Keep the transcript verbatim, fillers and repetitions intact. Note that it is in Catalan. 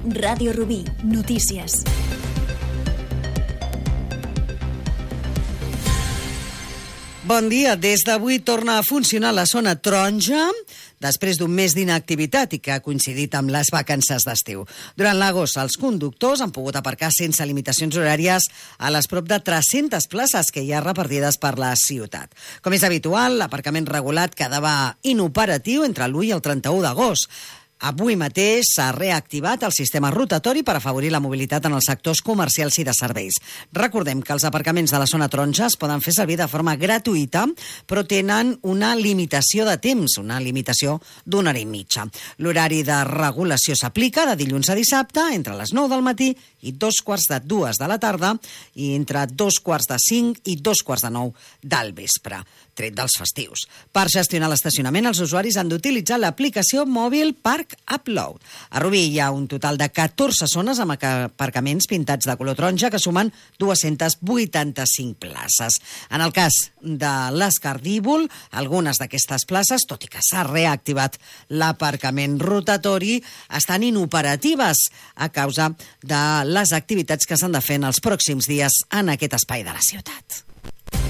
Ràdio Rubí, notícies. Bon dia. Des d'avui torna a funcionar la zona taronja després d'un mes d'inactivitat i que ha coincidit amb les vacances d'estiu. Durant l'agost, els conductors han pogut aparcar sense limitacions horàries a les prop de tres-centes places que hi ha repartides per la ciutat. Com és habitual, l'aparcament regulat quedava inoperatiu entre l'u i el trenta-u d'agost. Avui mateix s'ha reactivat el sistema rotatori per afavorir la mobilitat en els sectors comercials i de serveis. Recordem que els aparcaments de la zona taronja es poden fer servir de forma gratuïta, però tenen una limitació de temps, una limitació d'una hora i mitja. L'horari de regulació s'aplica de dilluns a dissabte, entre les nou del matí i dos quarts de dues de la tarda, i entre dos quarts de cinc i dos quarts de nou del vespre, tret dels festius. Per gestionar l'estacionament, els usuaris han d'utilitzar l'aplicació mòbil Park Upload. A Rubí hi ha un total de catorze zones amb aparcaments pintats de color taronja que sumen dues-centes vuitanta-cinc places. En el cas de l'Escardívol, algunes d'aquestes places, tot i que s'ha reactivat l'aparcament rotatori, estan inoperatives a causa de les activitats que s'han de fer en els pròxims dies en aquest espai de la ciutat.